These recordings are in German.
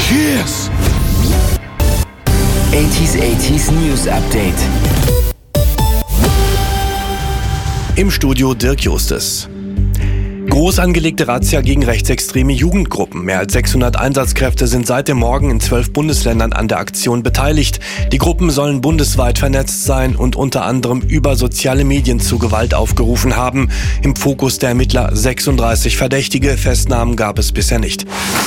Cheers! 80s News Update. Im Studio Dirk Justes. Groß angelegte Razzia gegen rechtsextreme Jugendgruppen. Mehr als 600 Einsatzkräfte sind seit dem Morgen in 12 Bundesländern an der Aktion beteiligt. Die Gruppen sollen bundesweit vernetzt sein und unter anderem über soziale Medien zu Gewalt aufgerufen haben. Im Fokus der Ermittler 36 Verdächtige. Festnahmen gab es bisher nicht.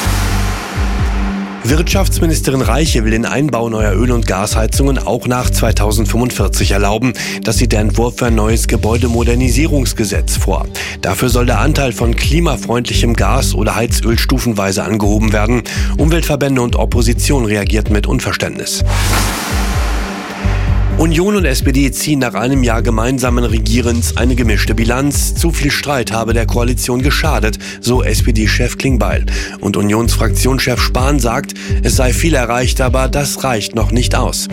Wirtschaftsministerin Reiche will den Einbau neuer Öl- und Gasheizungen auch nach 2045 erlauben. Das sieht der Entwurf für ein neues Gebäudemodernisierungsgesetz vor. Dafür soll der Anteil von klimafreundlichem Gas oder Heizöl stufenweise angehoben werden. Umweltverbände und Opposition reagierten mit Unverständnis. Union und SPD ziehen nach einem Jahr gemeinsamen Regierens eine gemischte Bilanz. Zu viel Streit habe der Koalition geschadet, so SPD-Chef Klingbeil. Und Unionsfraktionschef Spahn sagt, es sei viel erreicht, aber das reicht noch nicht aus.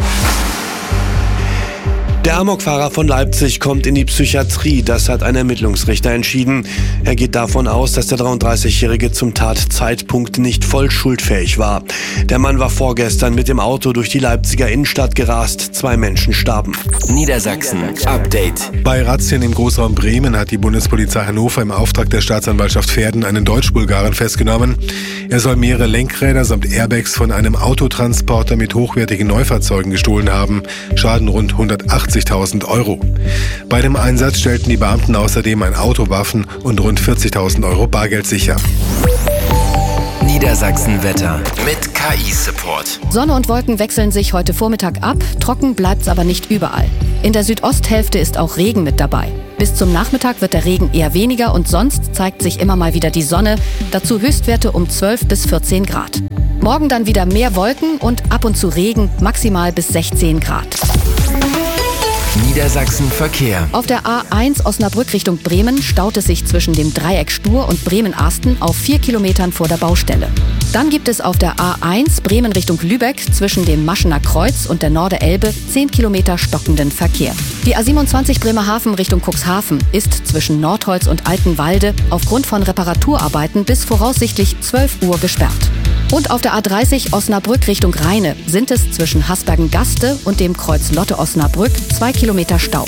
Der Amokfahrer von Leipzig kommt in die Psychiatrie, das hat ein Ermittlungsrichter entschieden. Er geht davon aus, dass der 33-Jährige zum Tatzeitpunkt nicht voll schuldfähig war. Der Mann war vorgestern mit dem Auto durch die Leipziger Innenstadt gerast, 2 Menschen starben. Niedersachsen Update. Bei Razzien im Großraum Bremen hat die Bundespolizei Hannover im Auftrag der Staatsanwaltschaft Verden einen Deutsch-Bulgaren festgenommen. Er soll mehrere Lenkräder samt Airbags von einem Autotransporter mit hochwertigen Neufahrzeugen gestohlen haben. Schaden rund 180.000 Euro. Bei dem Einsatz stellten die Beamten außerdem ein Auto, Waffen und rund 40.000 Euro Bargeld sicher. Niedersachsen-Wetter mit KI-Support. Sonne und Wolken wechseln sich heute Vormittag ab, trocken bleibt's aber nicht überall. In der Südosthälfte ist auch Regen mit dabei. Bis zum Nachmittag wird der Regen eher weniger und sonst zeigt sich immer mal wieder die Sonne. Dazu Höchstwerte um 12 bis 14 Grad. Morgen dann wieder mehr Wolken und ab und zu Regen, maximal bis 16 Grad. Niedersachsen Verkehr. Auf der A1 Osnabrück Richtung Bremen staut es sich zwischen dem Dreieck Stur und Bremen-Asten auf 4 Kilometern vor der Baustelle. Dann gibt es auf der A1 Bremen Richtung Lübeck zwischen dem Maschener Kreuz und der Norderelbe 10 Kilometer stockenden Verkehr. Die A27 Bremerhaven Richtung Cuxhaven ist zwischen Nordholz und Altenwalde aufgrund von Reparaturarbeiten bis voraussichtlich 12 Uhr gesperrt. Und auf der A30 Osnabrück Richtung Rheine sind es zwischen Hasbergen-Gaste und dem Kreuz Lotte-Osnabrück 2 Kilometer Stau.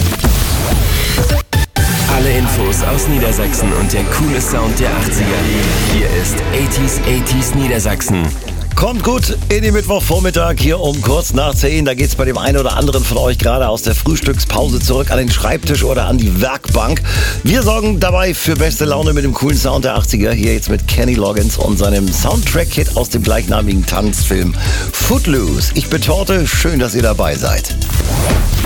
Alle Infos aus Niedersachsen und der coole Sound der 80er. Hier ist 80s Niedersachsen. Kommt gut in den Mittwochvormittag hier um kurz nach 10. Da geht's bei dem einen oder anderen von euch gerade aus der Frühstückspause zurück an den Schreibtisch oder an die Werkbank. Wir sorgen dabei für beste Laune mit dem coolen Sound der 80er. Hier jetzt mit Kenny Loggins und seinem Soundtrack-Hit aus dem gleichnamigen Tanzfilm Footloose. Ich bin Torte, schön, dass ihr dabei seid.